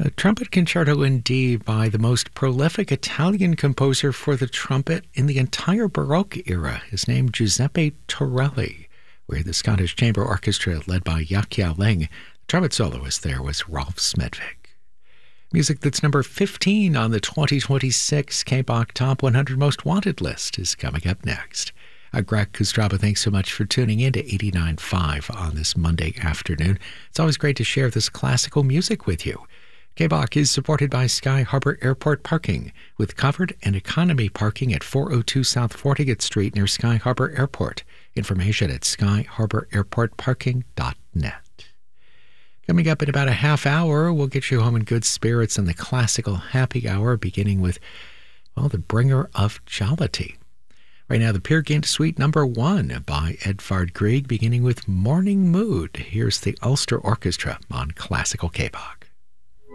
A trumpet concerto in D by the most prolific Italian composer for the trumpet in the entire Baroque era. His name Giuseppe Torelli. We hear the Scottish Chamber Orchestra led by Yaqia Ling. The trumpet soloist there was Rolf Smedvig. Music that's number 15 on the 2026 K-Bach Top 100 Most Wanted list is coming up next. Greg Kostraba, thanks so much for tuning in to 89.5 on this Monday afternoon. It's always great to share this classical music with you. K-Bach is supported by Sky Harbor Airport Parking, with covered and economy parking at 402 South 40th Street near Sky Harbor Airport. Information at skyharbораirportparking.net. Coming up in about a half hour, we'll get you home in good spirits in the classical happy hour, beginning with, the Bringer of Jollity. Right now, the Peer Gynt Suite number 1 by Edvard Grieg, beginning with Morning Mood. Here's the Ulster Orchestra on Classical K-Bach.